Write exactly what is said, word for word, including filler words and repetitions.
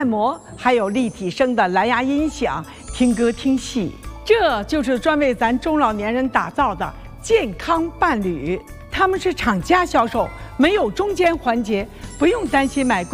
按摩，还有立体声的蓝牙音响，听歌听戏，这就是专为咱中老年人打造的健康伴侣。他们是厂家销售，没有中间环节，不用担心买贵。